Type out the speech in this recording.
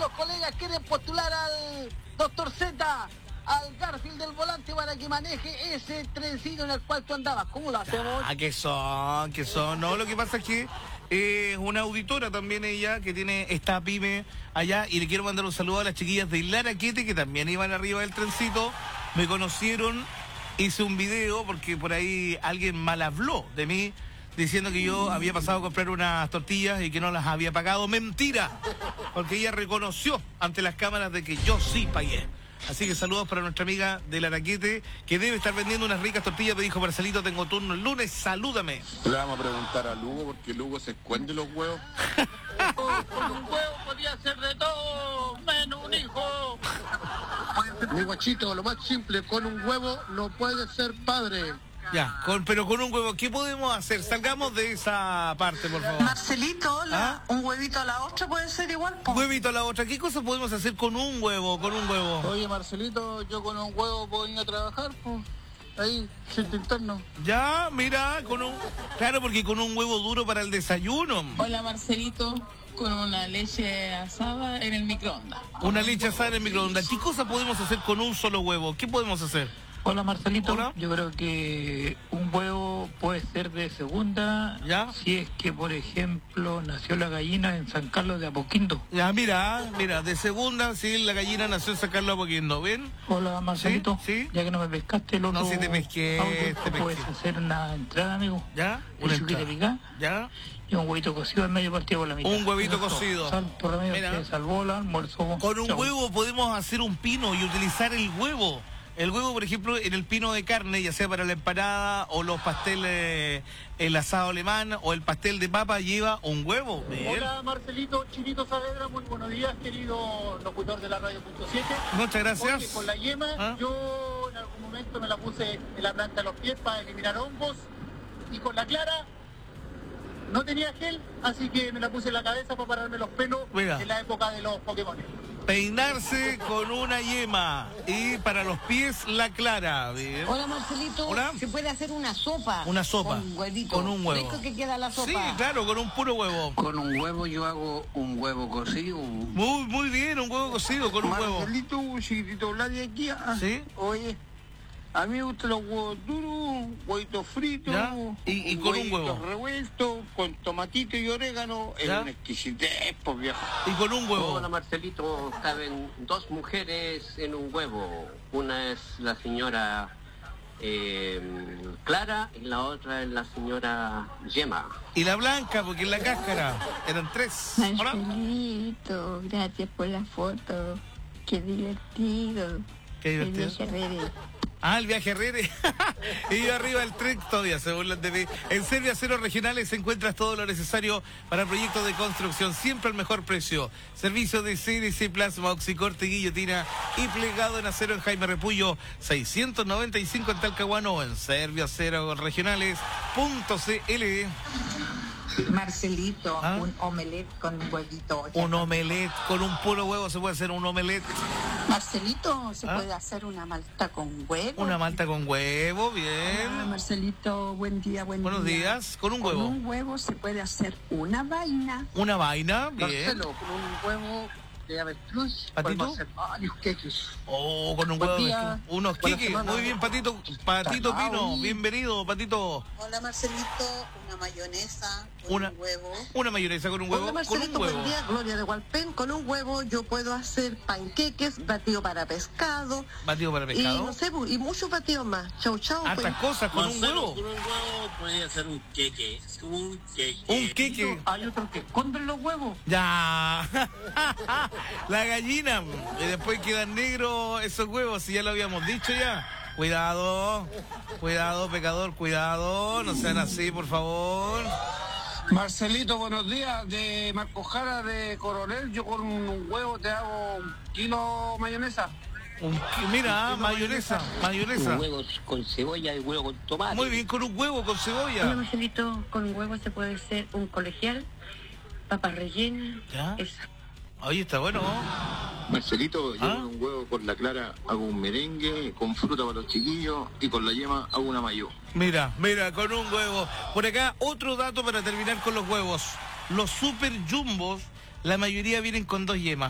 los colegas quieren postular al Dr. Z, al Garfield del volante para que maneje ese trencito en el cual tú andabas. ¿Cómo lo hacemos? Que son. No, lo que pasa es que es una auditora también ella, que tiene esta pyme allá, y le quiero mandar un saludo a las chiquillas de Laraquete, que también iban arriba del trencito, me conocieron, hice un video, porque por ahí alguien mal habló de mí, diciendo que yo había pasado a comprar unas tortillas y que no las había pagado. ¡Mentira! Porque ella reconoció ante las cámaras de que yo sí pagué. Así que saludos para nuestra amiga de Laraquete, que debe estar vendiendo unas ricas tortillas. Me dijo: Marcelito, tengo turno el lunes, salúdame. Le vamos a preguntar a Lugo, porque Lugo se esconde los huevos. Con un huevo podía ser de todo, menos un hijo. Mi guachito, lo más simple, con un huevo no puede ser padre. Ya, pero con un huevo, ¿qué podemos hacer? Salgamos de esa parte, por favor. Marcelito, hola. ¿Un huevito a la otra puede ser igual? Un huevito a la otra. ¿Qué cosa podemos hacer con un huevo? Oye, Marcelito, yo con un huevo puedo ir a trabajar, pues. Ahí, sin interno. Ya, mira, claro, porque con un huevo duro para el desayuno. Hola, Marcelito, con una leche asada en el microondas. Una leche asada en el microondas. ¿Qué cosa podemos hacer con un solo huevo? ¿Qué podemos hacer? Hola, Marcelito. Hola. Yo creo que un huevo puede ser de segunda. ¿Ya? Si es que, por ejemplo, nació la gallina en San Carlos de Apoquindo. Ya, mira, de segunda, sí, la gallina nació en San Carlos de Apoquindo, ¿ven? Hola, Marcelito. Sí. Ya que no me pescaste el otro No, sí te pesqué, audio, puedes hacer una entrada, amigo. ¿Ya? Una entrada. ¿Ya? Y un huevito cocido en medio partido por la mitad. Un huevito cocido. Sal por la medio, Mira. que salvó el almuerzo. Con un Chau. huevo podemos hacer un pino y utilizar el huevo. El huevo, por ejemplo, en el pino de carne, ya sea para la empanada o los pasteles, el asado alemán o el pastel de papa, lleva un huevo. Bien. Hola, Marcelito, Chinito Saavedra, muy buenos días, querido locutor de la radio.7. Muchas gracias. Oye, con la yema, yo en algún momento me la puse en la planta de los pies para eliminar hongos, y con la clara no tenía gel, así que me la puse en la cabeza para pararme los pelos. Mira. En la época de los Pokémon. Peinarse con una yema y para los pies la clara. Bien. Hola, Marcelito. Hola. Se puede hacer una sopa. Una sopa. Con huevito. Con un huevo. Rico que queda la sopa. Sí, claro, con un puro huevo. Con un huevo yo hago un huevo cocido. Muy bien, un huevo cocido con un huevo. Marcelito, chiquitito, la de aquí. ¿Sí? Oye, a mí me gustan los huevos duros, huevitos fritos. ¿Ya? Y con un huevo. Revueltos, con tomatito y orégano. Es ¿Ya? una exquisitez, pues, viejo. Y con un huevo. Hola, Marcelito, caben dos mujeres en un huevo. Una es la señora Clara y la otra es la señora Yema. Y la blanca, porque en la cáscara. Eran tres. Hola. Marcelito, gracias por la foto. Qué divertido. Qué divertido. El viaje Herrere. Y yo arriba del tren todavía se burlan de mí. En Servio Aceros Regionales encuentras todo lo necesario para proyectos de construcción, siempre al mejor precio. Servicio de CNC Plasma, oxicorte, guillotina y plegado en acero en Jaime Repullo 695 en Talcahuano o en Servio Aceros Regionales.cl. Marcelito, un omelette con un huevito. Un omelette, con un puro huevo se puede hacer un omelette. Marcelito, se puede hacer una malta con huevo. Una malta con huevo, bien. Hola, Marcelito, buen día, Buenos días, con un huevo. Con un huevo se puede hacer una vaina. Una vaina, bien. Marcelo, con un huevo de avestruz. ¿Patito? podemos hacer varios queques. Oh, con un Buen huevo de día. avestruz. Unos Buena quiques. semana. Muy bien, Patito. Patito Pino, bienvenido, Patito. Hola, Marcelito, una mayonesa con Una- un huevo. Una mayonesa con un huevo. Hola, Marcelito, con un huevo. buen día, Gloria de Hualpén. Con un huevo yo puedo hacer panqueques, batido para pescado. Batido para pescado. Y no sé, y muchos batidos más. Chau, chau. Hartas cosas con un huevo. Con un huevo puede hacer un queque. Un queque. Un queque. Hay otros que esconden los huevos. Ya. La gallina. Y después quedan negros esos huevos, si ya lo habíamos dicho ya. Cuidado, pecador, cuidado. No sean así, por favor. Marcelito, buenos días. De Marco Jara de Coronel, yo con un huevo te hago un kilo mayonesa. Mira, mayonesa. Un huevo con cebolla y huevo con tomate. Muy bien, con un huevo con Hola, cebolla. Marcelito, con un huevo se puede hacer un colegial, papas rellenas. ¿Ya? Esa. Oye, está bueno. Marcelito, yo con un huevo con la clara hago un merengue, con fruta para los chiquillos y con la yema hago una mayo. Mira, con un huevo. Por acá, otro dato para terminar con los huevos. Los super jumbos, la mayoría vienen con 2 yemas.